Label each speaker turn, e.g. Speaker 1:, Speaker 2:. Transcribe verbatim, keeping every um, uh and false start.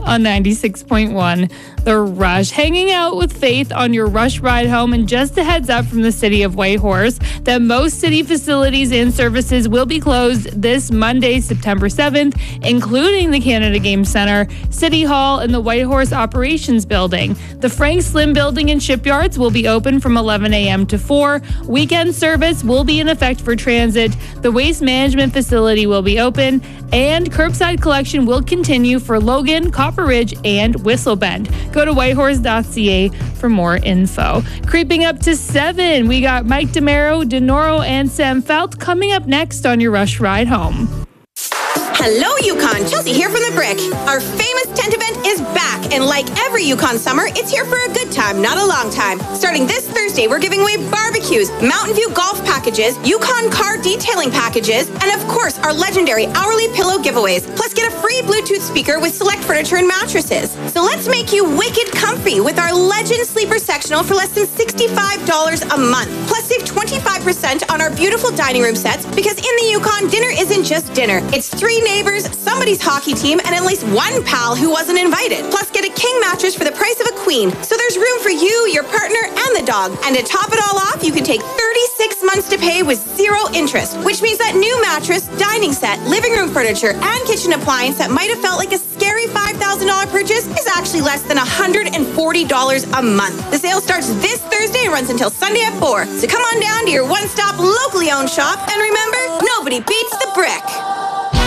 Speaker 1: on ninety-six point one. The Rush. Hanging out with Faith on your Rush ride home. And just a heads up from the city of Whitehorse that most city facilities and services will be closed this Monday, September seventh, including the Canada Game Center, City Hall, and the Whitehorse Operations Building. The Frank Slim Building and Shipyards will be open from eleven a.m. to four. Weekend service will be in effect for transit. The Waste Management Facility will be open, and curbside collection will continue for Logan, Copper Ridge, and Whistle Bend. Go to whitehorse dot c a for more info. Creeping up to seven, we got Mike DeMero, Denoro, and Sam Felt coming up next on your Rush Ride Home.
Speaker 2: Hello, Yukon. Chelsea here from The Brick. Our famous tent event is back, and like every Yukon summer, it's here for a good time, not a long time. Starting this Thursday, we're giving away barbecues, Mountain View golf packages, Yukon car detailing packages, and of course, our legendary hourly pillow giveaways. Plus, get a free Bluetooth speaker with select furniture and mattresses. So let's make you wicked comfy with our Legend Sleeper Sectional for less than sixty-five dollars a month. Plus, save twenty-five percent on our beautiful dining room sets, because in the Yukon, dinner isn't just dinner. It's three neighbors, somebody's hockey team, and at least one pal who wasn't invited. Plus, get a king mattress for the price of a queen. So there's room for you, your partner, and the dog. And to top it all off, you can take thirty-six months to pay with zero interest, which means that new mattress, dining set, living room furniture, and kitchen appliance that might have felt like a scary five thousand dollars purchase is actually less than one hundred forty dollars a month. The sale starts this Thursday and runs until Sunday at four. So come on down to your one-stop locally owned shop, and remember, nobody beats The Brick.